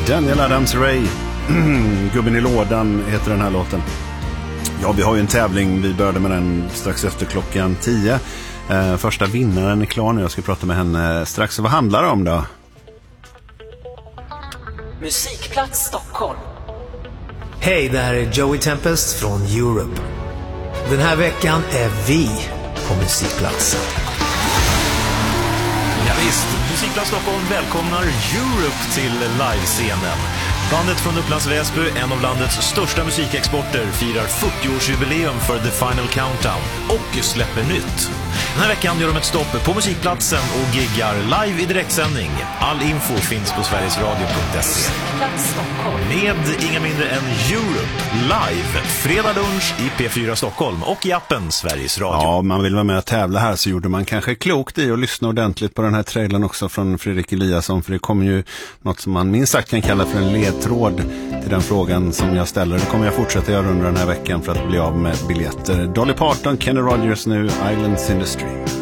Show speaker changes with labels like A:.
A: Daniel Adams-Ray. Gubben i lådan heter den här låten. Ja, vi har ju en tävling. Vi började med den strax efter klockan 10. Första vinnaren är klar nu. Jag ska prata med henne strax. Så vad handlar det om då?
B: Musikplats Stockholm.
C: Hej, det här är Joey Tempest från Europe. Den här veckan är vi på Musikplatsen.
D: Ja, visst, Musikplats Stockholm välkomnar Europe till livescenen. Bandet från Upplands Väsby, en av landets största musikexporter, firar 40-årsjubileum för The Final Countdown och släpper nytt. Den här veckan gör de ett stopp på Musikplatsen och giggar live i direktsändning. All info finns på sverigesradio.se. Med inga mindre än Europe live, fredag lunch i P4 Stockholm och i appen Sveriges Radio.
A: Ja, man vill vara med och tävla här, så gjorde man kanske klokt i att lyssna ordentligt på den här trailern också från Fredrik Eliasson, för det kommer ju något som man minst sagt kan kalla för en ledtråd till den frågan som jag ställer. Det kommer jag fortsätta göra under den här veckan för att bli av med biljetter. Dolly Parton, Kenny Rogers nu, Islands in the Stream.